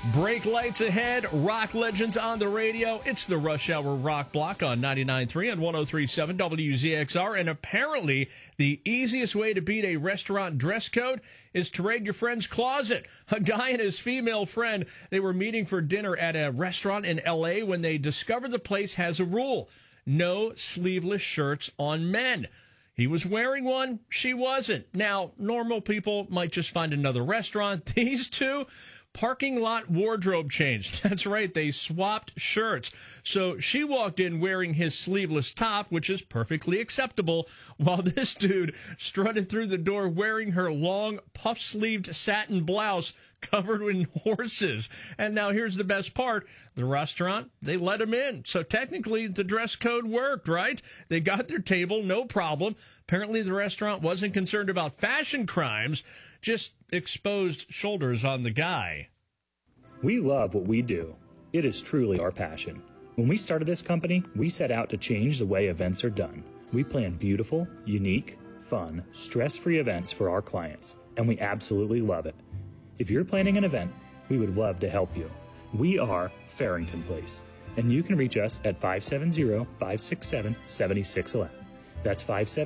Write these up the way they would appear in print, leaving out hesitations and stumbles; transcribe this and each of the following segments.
Break lights ahead, rock legends on the radio. It's the Rush Hour Rock Block on 99.3 and 103.7 WZXR. And apparently, the easiest way to beat a restaurant dress code is to raid your friend's closet. A guy and his female friend, they were meeting for dinner at a restaurant in L.A. when they discovered the place has a rule: no sleeveless shirts on men. He was wearing one, she wasn't. Now, normal people might just find another restaurant. These two, parking lot wardrobe changed. That's right, they swapped shirts. So she walked in wearing his sleeveless top, which is perfectly acceptable, while this dude strutted through the door wearing her long, puff-sleeved satin blouse covered in horses. And now here's the best part. The restaurant, they let him in. So technically the dress code worked, right? They got their table, no problem. Apparently the restaurant wasn't concerned about fashion crimes, just exposed shoulders on the guy. We love what we do. It is truly our passion. When we started this company, we set out to change the way events are done. We plan beautiful, unique, fun, stress-free events for our clients, and we absolutely love it. If you're planning an event, we would love to help you. We are Farrington Place, and you can reach us at 570-567-7611. That's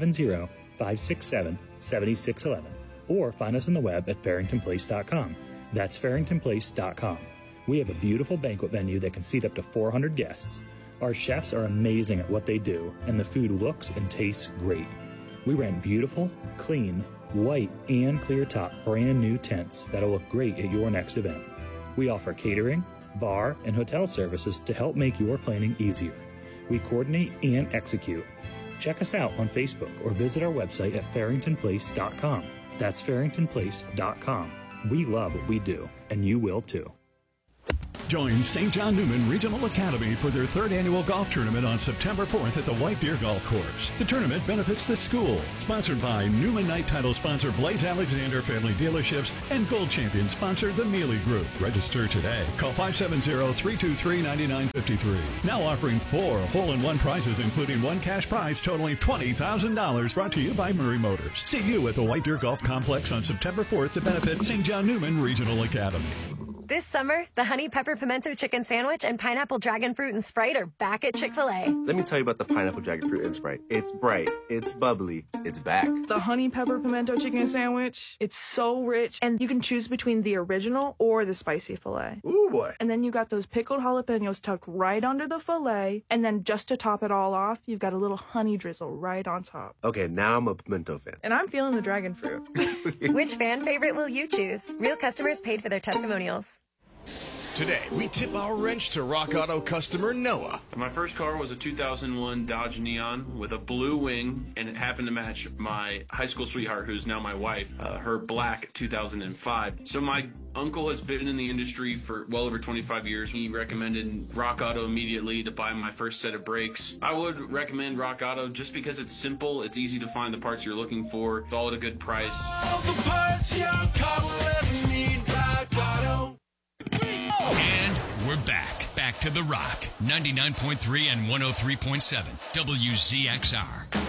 570-567-7611. Or find us on the web at farringtonplace.com. That's farringtonplace.com. We have a beautiful banquet venue that can seat up to 400 guests. Our chefs are amazing at what they do, and the food looks and tastes great. We rent beautiful, clean, white, and clear top brand new tents that'll look great at your next event. We offer catering, bar, and hotel services to help make your planning easier. We coordinate and execute. Check us out on Facebook or visit our website at farringtonplace.com. That's farringtonplace.com. We love what we do, and you will too. Join St. John Newman Regional Academy for their third annual golf tournament on September 4th at the White Deer Golf Course. The tournament benefits the school. Sponsored by Newman Night title sponsor Blades Alexander Family Dealerships and Gold Champion sponsor the Mealy Group. Register today. Call 570-323-9953. Now offering 4 hole-in-one prizes, including one cash prize totaling $20,000. Brought to you by Murray Motors. See you at the White Deer Golf Complex on September 4th to benefit St. John Newman Regional Academy. This summer, the Honey Pepper Pimento Chicken Sandwich and Pineapple Dragon Fruit and Sprite are back at Chick-fil-A. Let me tell you about the Pineapple Dragon Fruit and Sprite. It's bright, it's bubbly, it's back. The Honey Pepper Pimento Chicken Sandwich, it's so rich, and you can choose between the original or the spicy filet. Ooh, boy. And then you got those pickled jalapenos tucked right under the filet, and then just to top it all off, you've got a little honey drizzle right on top. Okay, now I'm a pimento fan. And I'm feeling the dragon fruit. Which fan favorite will you choose? Real customers paid for their testimonials. Today, we tip our wrench to Rock Auto customer Noah. My first car was a 2001 Dodge Neon with a blue wing, and it happened to match my high school sweetheart, who's now my wife, her black 2005. So my uncle has been in the industry for well over 25 years. He recommended Rock Auto immediately to buy my first set of brakes. I would recommend Rock Auto just because it's simple, it's easy to find the parts you're looking for, it's all at a good price. All the parts your car will ever need, Rock Auto. And we're back to The Rock, 99.3 and 103.7 WZXR.